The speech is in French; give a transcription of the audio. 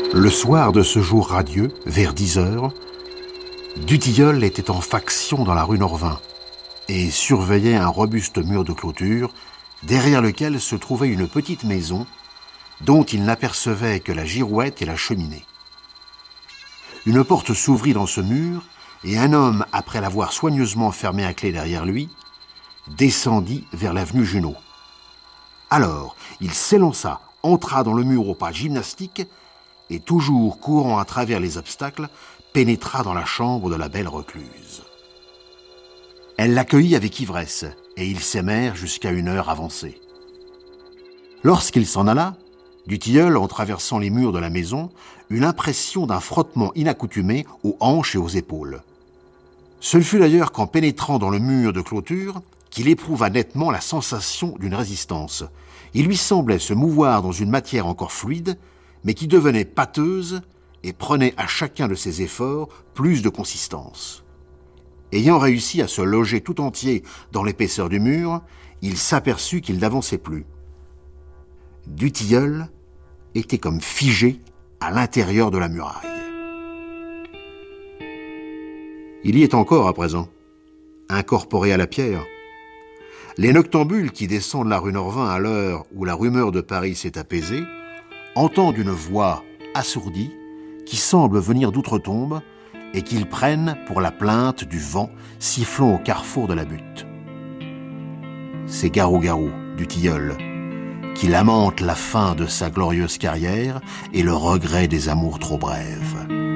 Le soir de ce jour radieux, vers 10 heures, Dutilleul était en faction dans la rue Norvin et surveillait un robuste mur de clôture derrière lequel se trouvait une petite maison dont il n'apercevait que la girouette et la cheminée. Une porte s'ouvrit dans ce mur et un homme, après l'avoir soigneusement fermé à clé derrière lui, descendit vers l'avenue Junot. Alors, il s'élança, entra dans le mur au pas gymnastique et, toujours courant à travers les obstacles, pénétra dans la chambre de la belle recluse. Elle l'accueillit avec ivresse et ils s'aimèrent jusqu'à une heure avancée. Lorsqu'il s'en alla, Dutilleul, en traversant les murs de la maison, eut l'impression d'un frottement inaccoutumé aux hanches et aux épaules. Ce ne fut d'ailleurs qu'en pénétrant dans le mur de clôture qu'il éprouva nettement la sensation d'une résistance. Il lui semblait se mouvoir dans une matière encore fluide, mais qui devenait pâteuse et prenait à chacun de ses efforts plus de consistance. Ayant réussi à se loger tout entier dans l'épaisseur du mur, il s'aperçut qu'il n'avançait plus. Dutilleul était comme figé à l'intérieur de la muraille. Il y est encore à présent, incorporé à la pierre. Les noctambules qui descendent la rue Norvin à l'heure où la rumeur de Paris s'est apaisée entendent une voix assourdie qui semble venir d'outre-tombe et qu'ils prennent pour la plainte du vent sifflant au carrefour de la butte. C'est Garou-Garou, Dutilleul, qui lamente la fin de sa glorieuse carrière et le regret des amours trop brèves.